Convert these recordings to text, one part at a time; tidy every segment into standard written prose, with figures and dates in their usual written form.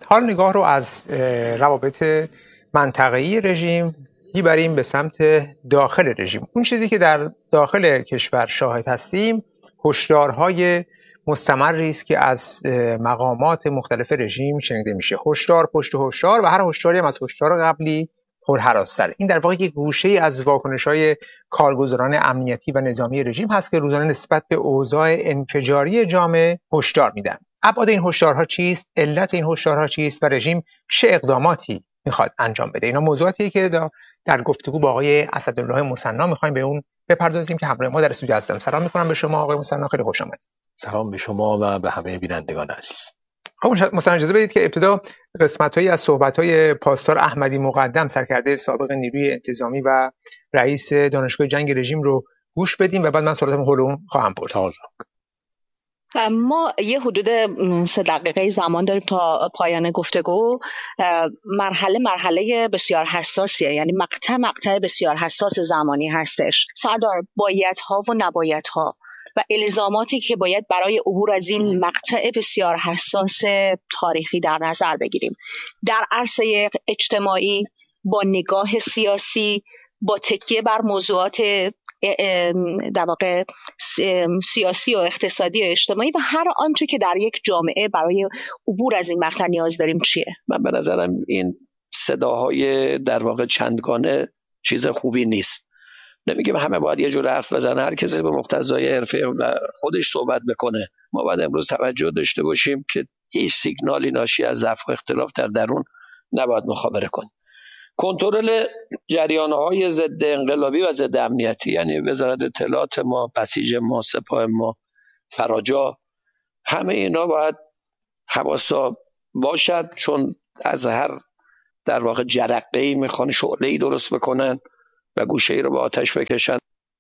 حال نگاه رو از روابط منطقه‌ای رژیم میبریم به سمت داخل رژیم. اون چیزی که در داخل کشور شاهد هستیم هشدارهای مستمری است که از مقامات مختلف رژیم شنیده میشه. هشدار پشت هشدار و هر هشداری هم از هشدار قبلی پرهراس‌تر. این در واقع یک گوشه‌ای از واکنش‌های کارگزاران امنیتی و نظامی رژیم هست که روزانه نسبت به اوضاع انفجاری جامعه هشدار میدن. ابعاد این هشدارها چیست؟ علت این هشدارها چیست؟ و رژیم چه اقداماتی میخواد انجام بده؟ اینا موضوعاتی که در گفتگو با آقای اسدالله مصنع میخوایم به اون بپردازیم که همراه ما در استودیو هستن. سلام میکنم به شما آقای مصنع، خیلی خوش آمدید. سلام به شما و به همه بینندگان عزیز. خب مصنع اجازه بدید که ابتدا قسمت‌هایی از صحبت‌های پاسدار احمدی مقدم، سرکرده سابق نیروی انتظامی و رئیس دانشگاه جنگ رژیم رو گوش بدیم و بعد من سوالاتم حول اون خواهم پرسید. ما یه حدود 3 دقیقه زمان داریم تا پایان گفتگو. مرحله بسیار حساسیه، یعنی مقطع بسیار حساس زمانی هستش. سردار، بایدها و نبایدها و الزاماتی که باید برای عبور از این مقطع بسیار حساس تاریخی در نظر بگیریم در عرصه اجتماعی، با نگاه سیاسی، با تکیه بر موضوعات در واقع سیاسی و اقتصادی و اجتماعی و هر آنچه که در یک جامعه برای عبور از این مقطع نیاز داریم چیه؟ من به نظرم این صداهای در واقع چندگانه چیز خوبی نیست. نمیگم همه باید یه جور حرف بزنه، هر کسی به مقتضای حرفه و خودش صحبت بکنه. ما باید امروز توجه داشته باشیم که هیچ سیگنالی ناشی از ضعف و اختلاف در درون نباید مخابره کنیم. کنترل جریان‌های ضد انقلابی و ضد امنیتی، یعنی وزارت اطلاعات ما، بسیج ما، سپاه ما، فراجا، همه اینا باید حواسا باشد، چون از هر در واقع جرقه‌ای میخوان شعله‌ای درست بکنن و گوشه‌ای رو به آتش بکشن.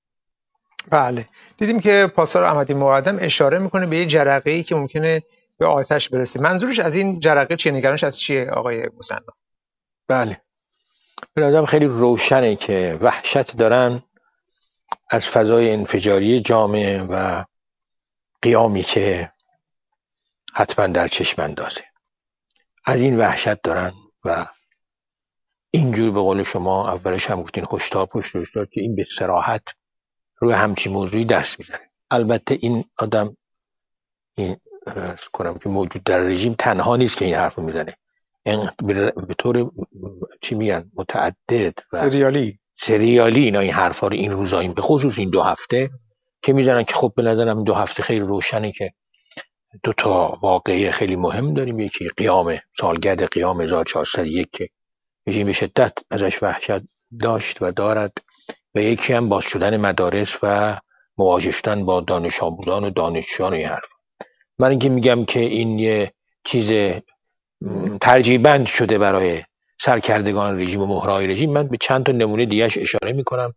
بله، دیدیم که پاسدار احمدی مقدم اشاره میکنه به یه جرقه‌ای که ممکنه به آتش برسه. منظورش از این جرقه چیه؟ نگرانش از چیه آقای مصنع؟ بله، به نظرم خیلی روشنه که وحشت دارن از فضای انفجاری جامعه و قیامی که حتما در چشم اندازه. از این وحشت دارن و اینجور به قول شما اولش هم گفتین هشدار پشت هشدار که این به صراحت روی همچین موضوعی دست میزنه. البته این آدم، این کنم که موجود در رژیم، تنها نیست که این حرفو میزنه، به طور چی میگن متعدد و سریالی اینا این حرفا رو این روزا، این به خصوص این 2 هفته که میزنن که خب به نظرم این 2 هفته خیلی روشنه که 2 تا واقعه خیلی مهم داریم. یکی سالگرد قیام 1401 که رژیم به شدت ازش وحشت داشت و دارد، و یکی هم باز شدن مدارس و مواجه شدن با دانش آموزان و دانشجویان و این حرف. من اینکه میگم که این یه چیز ترجیبند شده برای سرکردگان رژیم و مهرهای رژیم، من به چند تا نمونه دیگه‌اش اشاره میکنم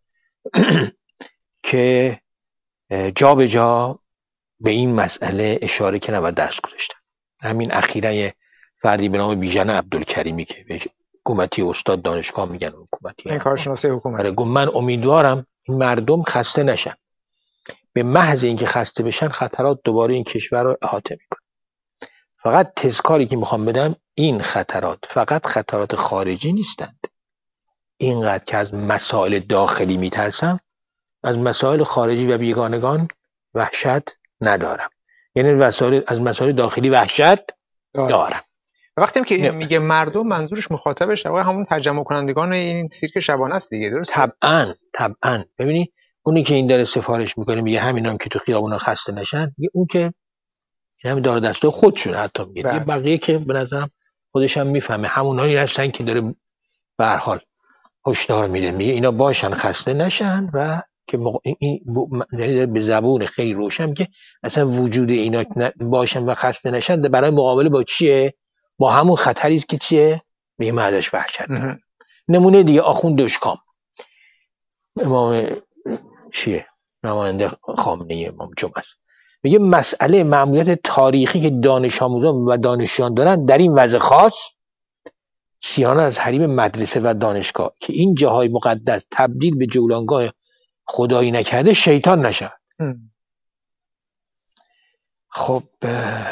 که جا به جا به این مسئله اشاره که نباید دست گذاشتن. همین اخیراً یه فردی به نام بیژن عبدالکریمی که به حکومتی استاد دانشگاه میگن، حکومتی این کارشناس حکومت، من امیدوارم این مردم خسته نشن. به محض اینکه خسته بشن خطرات دوباره این کشور رو احاطه میکنه. فقط تذکاری که میخوام بدم، این خطرات فقط خطرات خارجی نیستند. اینقدر که از مسائل داخلی میترسم، از مسائل خارجی و بیگانگان وحشت ندارم. یعنی از مسائل داخلی وحشت دارم. وقتی که میگه مردم، منظورش مخاطبش در واقع همون تجمع کنندگان این سیرک شبانه است دیگه، درست؟ طبعاً. ببینی اونی که این داره سفارش میکنه میگه همینام که تو خیابونا خسته نشن، میگه اون که همین داره دسته خودشون حتی میگه. بقیه که به نظرم خودش هم میفهمه همونایی هستن که داره به هر حال هشدار میده، میگه اینا باشن خسته نشن و که این به زبون خیلی روشن که اصلا وجود اینا باشن و خسته نشن برای مقابله با چیه؟ با همون خطری است که چیه؟ میگه ازش وحشت دارم. نمونه دیگه آخوند دشکام، امام چیه؟ نماینده خامنه‌ای امام جمعه، میگه مسئله مأموریت تاریخی که دانش آموزان و دانشجویان دارن در این وضع خاص، صیانت از حریم مدرسه و دانشگاه که این جاهای مقدس تبدیل به جولانگاه خدایی نکرده شیطان نشد. خب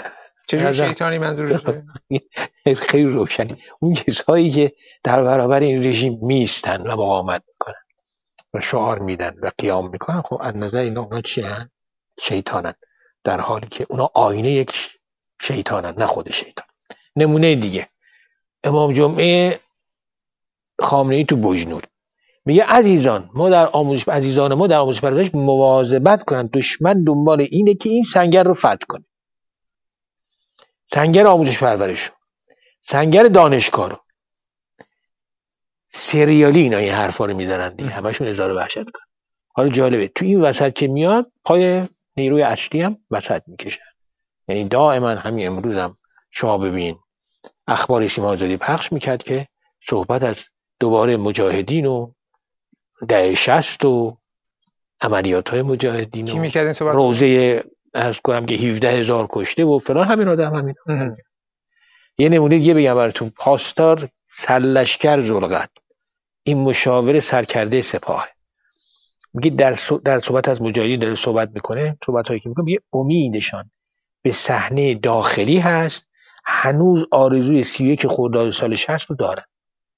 چجور شیطانی منظورشه؟ خیلی روشنی. اون کسایی که در برابر این رژیم میستن و مقاومت میکنن و شعار میدن و قیام میکنن، خب از نظر اونا چی هن؟ شیطانن، در حالی که اونا آینه یک شیطانن، نه خود شیطان. نمونه دیگه، امام جمعه خامنه‌ای تو بجنور میگه عزیزان ما در آموزش پرورش مواظبت کنن، دشمن دنبال اینه که این سنگر رو فتح کنه، سنگر آموزش پرورش، سنگر دانشگاه رو. سریالی اینا این حرفا رو میزنن دیگه، همشون هزار وحشت کن. حالا جالبه تو این وسط که میاد پای نیروی اصلی هم وسط میکشن. یعنی دائما همین امروز هم شما ببین اخبار سیما آزادی پخش میکرد که صحبت از دوباره مجاهدین و دهه 60 و عملیات‌های مجاهدین کی میکرد این صحبت؟ روزه از کنم که 17,000 کشته و فلان، همین آدم همین. یه نمونه دیگه بگم براتون، پاسدار سرلشکر ذوالقرد، این مشاور سرکرده سپاه، میگه در صحبت از مجاهدین داره صحبت میکنه، صحبتایی که میکنه، میگه امیدشان به صحنه داخلی هست، هنوز آرزوی 31 خرداد سال 60 رو دارن.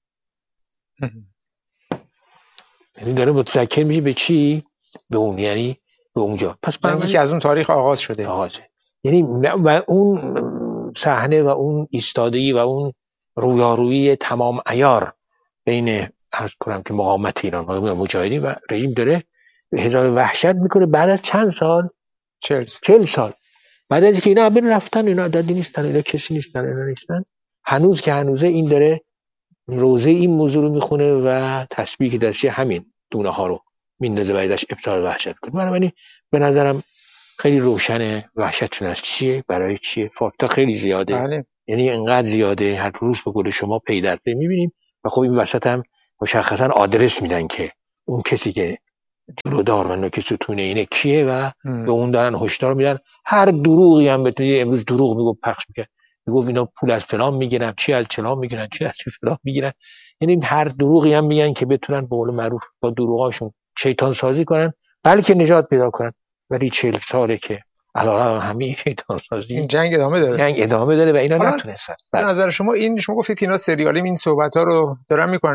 یعنی داره متذکر میشه به چی؟ به اون، یعنی به اونجا. پس یعنی که از اون تاریخ آغاز شده. یعنی و اون صحنه و اون ایستادگی و اون رویارویی تمام عیار بین عرض کنم که مقاومت ایران و مجاهدین و رژیم داره هزار وحشت میکنه. بعد از چند سال؟ 40 سال بعد از که اینا همه رفتن، اینا عددی نیستن، اینا کسی نیستن، اینا نیستن، هنوز که هنوزه این داره روزه این موضوع رو میخونه و تسبیح که داشته همین دونه ها رو میندازه و ازش ابطال وحشت کنه. بنابراین به نظرم خیلی روشنه وحشتشون از چیه، برای چیه. فاکتا خیلی زیاده. بله. یعنی انقدر زیاده هر روز به قول شما پی در پی میبینیم و خب این وسط هم مشخصا آدرس میدن که اون کسی که جلودار و نوک ستون اینه کیه و به اون دارن هشدار میدن. هر دروغی هم بتونی، امروز دروغ میگفت پخش میکرد، میگفت اینا پول از فلان میگیرن، چی از چلان میگیرن، چی از فلان میگیرن. یعنی هر دروغی هم میگن که بتونن به قول معروف با دروغاشون شیطان سازی کنن، بلکه نجات پیدا کنن. ولی 40 ساله که علاوه همه شیطان سازی، این جنگ ادامه داره و اینا نتونستن. به نظر شما این، شما گفتید اینا سریالی این صحبت ها رو دارن میکنن،